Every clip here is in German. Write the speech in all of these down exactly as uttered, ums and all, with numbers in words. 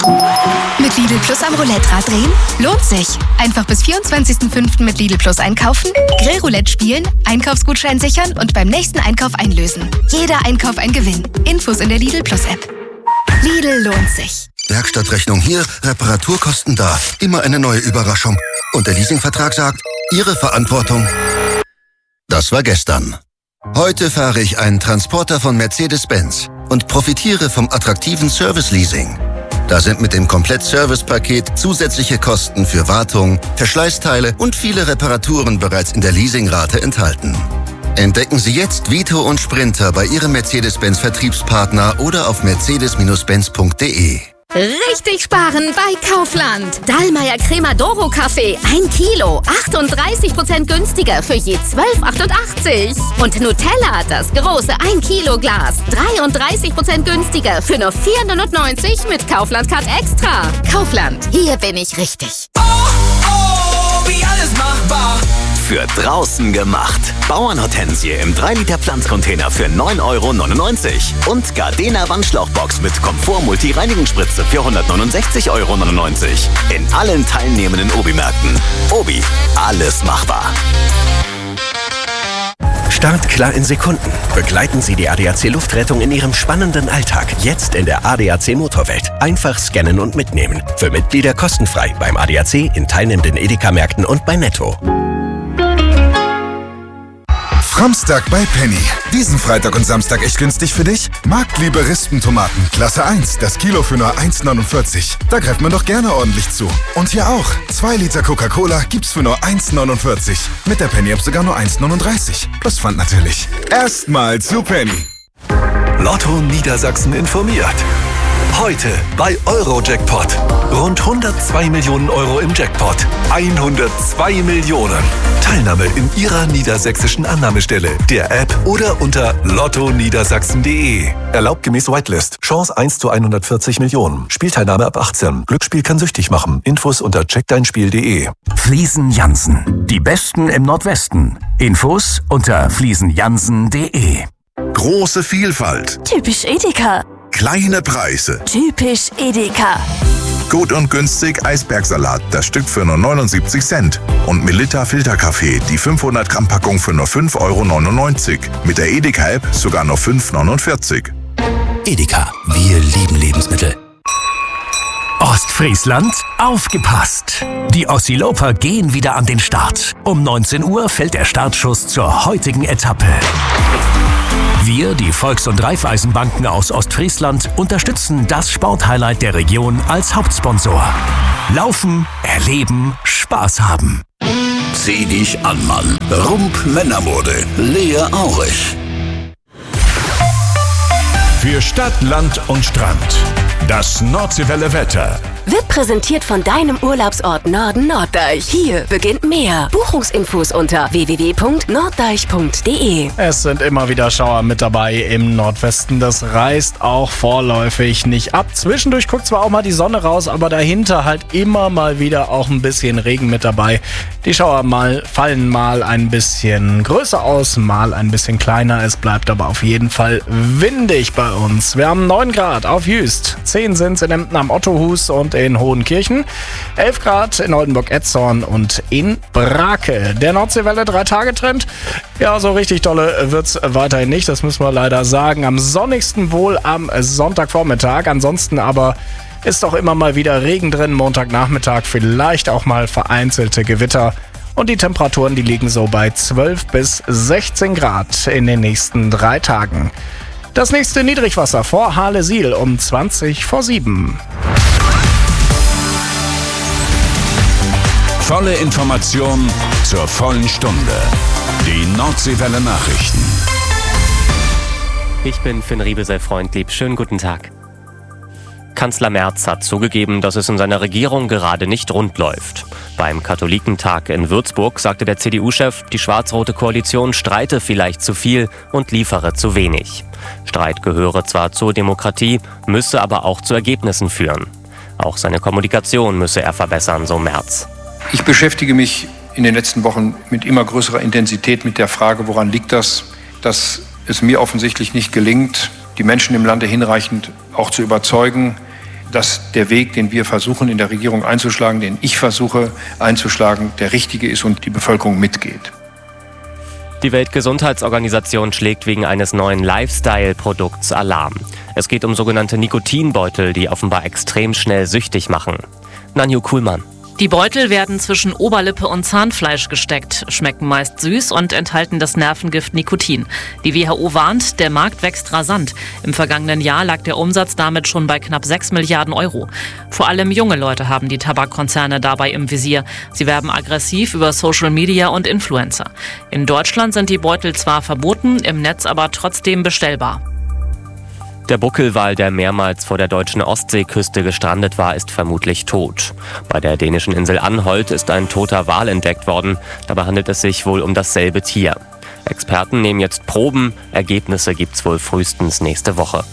Mit Lidl Plus am Roulette-Rad drehen? Lohnt sich. Einfach bis vierundzwanzigsten fünften mit Lidl Plus einkaufen, Grillroulette spielen, Einkaufsgutschein sichern und beim nächsten Einkauf einlösen. Jeder Einkauf ein Gewinn. Infos in der Lidl Plus App. Lidl lohnt sich. Werkstattrechnung hier, Reparaturkosten da. Immer eine neue Überraschung. Und der Leasingvertrag sagt, Ihre Verantwortung. Das war gestern. Heute fahre ich einen Transporter von Mercedes-Benz und profitiere vom attraktiven Service-Leasing. Da sind mit dem Komplett-Service-Paket zusätzliche Kosten für Wartung, Verschleißteile und viele Reparaturen bereits in der Leasingrate enthalten. Entdecken Sie jetzt Vito und Sprinter bei Ihrem Mercedes-Benz-Vertriebspartner oder auf mercedes benz punkt de. Richtig sparen bei Kaufland. Dallmayr Cremadoro Kaffee, ein Kilo, achtunddreißig Prozent günstiger für je zwölf achtundachtzig. Und Nutella, das große ein Kilo Glas, dreiunddreißig Prozent günstiger für nur vier neunundneunzig mit Kaufland Card Extra. Kaufland, hier bin ich richtig. Oh, oh, wie alles machbar. Für draußen gemacht. Bauernhortensie im drei Liter Pflanzcontainer für neun Euro neunundneunzig. Und Gardena Wandschlauchbox mit Komfort-Multi-Reinigungsspritze für hundertneunundsechzig Euro neunundneunzig. In allen teilnehmenden Obi-Märkten. Obi, alles machbar. Start klar in Sekunden. Begleiten Sie die A D A C Luftrettung in Ihrem spannenden Alltag. Jetzt in der A D A C Motorwelt. Einfach scannen und mitnehmen. Für Mitglieder kostenfrei beim A D A C, in teilnehmenden Edeka-Märkten und bei Netto. Samstag bei Penny. Diesen Freitag und Samstag echt günstig für dich? Marktliebe Rispentomaten, Klasse eins, das Kilo für nur eins neunundvierzig. Da greift man doch gerne ordentlich zu. Und hier auch. zwei Liter Coca-Cola gibt's für nur eins neunundvierzig. Mit der Penny-App sogar nur eins neununddreißig. Plus Pfand natürlich. Erstmal zu Penny. Lotto Niedersachsen informiert. Heute bei Eurojackpot. Rund hundertzwei Millionen Euro im Jackpot. hundertzwei Millionen. Teilnahme in Ihrer niedersächsischen Annahmestelle, der App oder unter lotto niedersachsen punkt de. Erlaubt gemäß Whitelist. Chance eins zu hundertvierzig Millionen. Spielteilnahme ab achtzehn. Glücksspiel kann süchtig machen. Infos unter check dein spiel punkt de. Fliesen Jansen. Die Besten im Nordwesten. Infos unter fliesen jansen punkt de. Große Vielfalt. Typisch Edeka. Kleine Preise. Typisch Edeka. Gut und günstig Eisbergsalat, das Stück für nur neunundsiebzig Cent. Und Melitta Filterkaffee, die fünfhundert Gramm Packung für nur fünf Euro neunundneunzig. Mit der Edeka-App sogar nur fünf neunundvierzig. Edeka, wir lieben Lebensmittel. Ostfriesland, aufgepasst! Die Ossiloper gehen wieder an den Start. Um neunzehn Uhr fällt der Startschuss zur heutigen Etappe. Wir, die Volks- und Raiffeisenbanken aus Ostfriesland, unterstützen das Sporthighlight der Region als Hauptsponsor. Laufen, erleben, Spaß haben. Zieh dich an, Mann. Rump Männermode. Lea Aurich. Für Stadt, Land und Strand. Das Nordseewelle Wetter. Wird präsentiert von deinem Urlaubsort Norden Norddeich. Hier beginnt mehr. Buchungsinfos unter w w w punkt norddeich punkt de. Es sind immer wieder Schauer mit dabei im Nordwesten. Das reißt auch vorläufig nicht ab. Zwischendurch guckt zwar auch mal die Sonne raus, aber dahinter halt immer mal wieder auch ein bisschen Regen mit dabei. Die Schauer mal fallen mal ein bisschen größer aus, mal ein bisschen kleiner. Es bleibt aber auf jeden Fall windig bei uns. Wir haben neun Grad auf Jüst, zehn sind es in Emden am Ottohus und in Hohenkirchen, elf Grad in Oldenburg-Etzorn und in Brake. Der Nordseewelle drei-Tage-Trend, ja, so richtig dolle wird's weiterhin nicht, das müssen wir leider sagen. Am sonnigsten wohl am Sonntagvormittag, ansonsten aber ist doch immer mal wieder Regen drin, Montagnachmittag vielleicht auch mal vereinzelte Gewitter. Und die Temperaturen, die liegen so bei zwölf bis sechzehn Grad in den nächsten drei Tagen. Das nächste Niedrigwasser vor Hahle-Siel um zwanzig vor sieben. Volle Information zur vollen Stunde. Die Nordseewelle Nachrichten. Ich bin Finn Riebel, freundlieb. Schönen guten Tag. Kanzler Merz hat zugegeben, dass es in seiner Regierung gerade nicht rund läuft. Beim Katholikentag in Würzburg sagte der C D U-Chef, die schwarz-rote Koalition streite vielleicht zu viel und liefere zu wenig. Streit gehöre zwar zur Demokratie, müsse aber auch zu Ergebnissen führen. Auch seine Kommunikation müsse er verbessern, so Merz. Ich beschäftige mich in den letzten Wochen mit immer größerer Intensität mit der Frage, woran liegt das, dass es mir offensichtlich nicht gelingt, die Menschen im Lande hinreichend auch zu überzeugen, dass der Weg, den wir versuchen in der Regierung einzuschlagen, den ich versuche einzuschlagen, der richtige ist und die Bevölkerung mitgeht. Die Weltgesundheitsorganisation schlägt wegen eines neuen Lifestyle-Produkts Alarm. Es geht um sogenannte Nikotinbeutel, die offenbar extrem schnell süchtig machen. Nanju Kuhlmann. Die Beutel werden zwischen Oberlippe und Zahnfleisch gesteckt, schmecken meist süß und enthalten das Nervengift Nikotin. Die W H O warnt, der Markt wächst rasant. Im vergangenen Jahr lag der Umsatz damit schon bei knapp sechs Milliarden Euro. Vor allem junge Leute haben die Tabakkonzerne dabei im Visier. Sie werben aggressiv über Social Media und Influencer. In Deutschland sind die Beutel zwar verboten, im Netz aber trotzdem bestellbar. Der Buckelwal, der mehrmals vor der deutschen Ostseeküste gestrandet war, ist vermutlich tot. Bei der dänischen Insel Anholt ist ein toter Wal entdeckt worden. Dabei handelt es sich wohl um dasselbe Tier. Experten nehmen jetzt Proben. Ergebnisse gibt's wohl frühestens nächste Woche.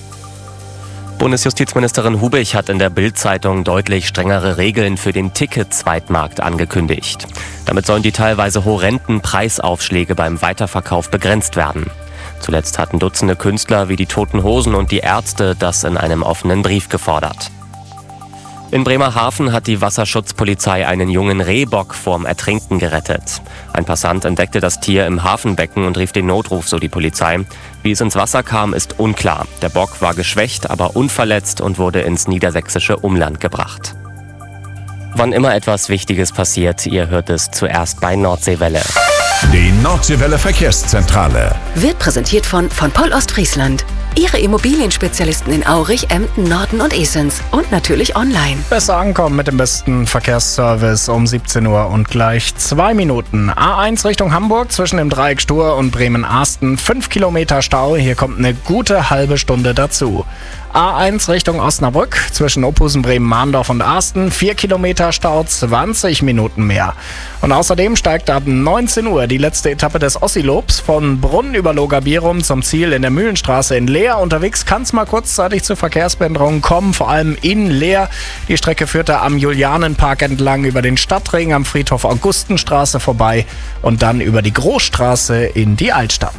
Bundesjustizministerin Hubich hat in der Bild-Zeitung deutlich strengere Regeln für den Ticket-Zweitmarkt angekündigt. Damit sollen die teilweise horrenden Preisaufschläge beim Weiterverkauf begrenzt werden. Zuletzt hatten Dutzende Künstler wie die Toten Hosen und die Ärzte das in einem offenen Brief gefordert. In Bremerhaven hat die Wasserschutzpolizei einen jungen Rehbock vorm Ertrinken gerettet. Ein Passant entdeckte das Tier im Hafenbecken und rief den Notruf, so die Polizei. Wie es ins Wasser kam, ist unklar. Der Bock war geschwächt, aber unverletzt und wurde ins niedersächsische Umland gebracht. Wann immer etwas Wichtiges passiert, ihr hört es zuerst bei Nordseewelle. Die Nordseewelle Verkehrszentrale wird präsentiert von von Poll Ostfriesland. Ihre Immobilienspezialisten in Aurich, Emden, Norden und Esens. Und natürlich online. Besser ankommen mit dem besten Verkehrsservice um siebzehn Uhr und gleich zwei Minuten. A eins Richtung Hamburg zwischen dem Dreieck Stur und Bremen-Arsten. fünf Kilometer Stau. Hier kommt eine gute halbe Stunde dazu. A eins Richtung Osnabrück zwischen Ophusen, Bremen, Mahndorf und Arsten. vier Kilometer Stau, zwanzig Minuten mehr. Und außerdem steigt ab neunzehn Uhr die letzte Etappe des Ossilobs von Brunn über Logabirum zum Ziel in der Mühlenstraße in Leer. Unterwegs kann es mal kurzzeitig zu Verkehrsbehinderungen kommen, vor allem in Leer. Die Strecke führt da am Julianenpark entlang über den Stadtring am Friedhof Augustenstraße vorbei und dann über die Großstraße in die Altstadt.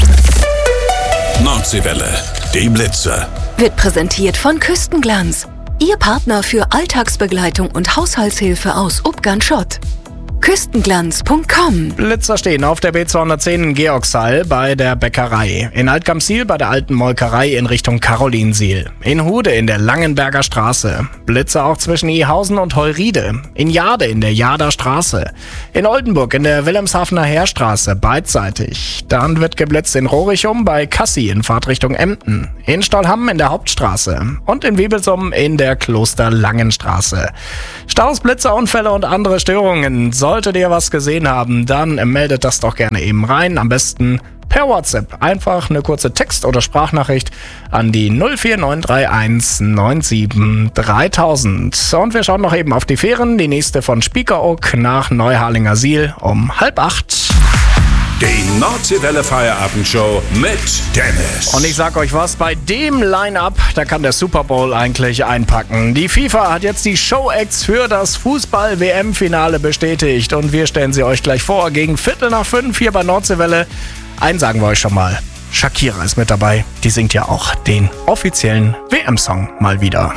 Nordseewelle, die Blitze. Wird präsentiert von Küstenglanz. Ihr Partner für Alltagsbegleitung und Haushaltshilfe aus Ubgan-Schott. Küstenglanz Punkt com. Blitzer stehen auf der B zweihundertzehn in Georgshall bei der Bäckerei. In Altkamsil bei der alten Molkerei in Richtung Karolinsiel. In Hude in der Langenberger Straße. Blitzer auch zwischen Ehausen und Heuriede. In Jade in der Jader Straße. In Oldenburg in der Wilhelmshavener Heerstraße beidseitig. Dann wird geblitzt in Rohrichum bei Kassi in Fahrtrichtung Emden. In Stollham in der Hauptstraße. Und in Wiebelsum in der Klosterlangenstraße. Staus, Blitzer, Unfälle und andere Störungen. Solltet ihr was gesehen haben, dann meldet das doch gerne eben rein. Am besten per WhatsApp. Einfach eine kurze Text- oder Sprachnachricht an die null vier neun drei eins neun sieben dreitausend. Und wir schauen noch eben auf die Fähren. Die nächste von Spiekeroog nach Neuharlinger Siel um halb acht. Die Nordseewelle Feierabendshow mit Dennis. Und ich sag euch was, bei dem Line-Up, da kann der Super Bowl eigentlich einpacken. Die FIFA hat jetzt die Show-Acts für das Fußball-W M-Finale bestätigt. Und wir stellen sie euch gleich vor, gegen Viertel nach fünf hier bei Nordseewelle. Einen sagen wir euch schon mal, Shakira ist mit dabei. Die singt ja auch den offiziellen W M-Song mal wieder.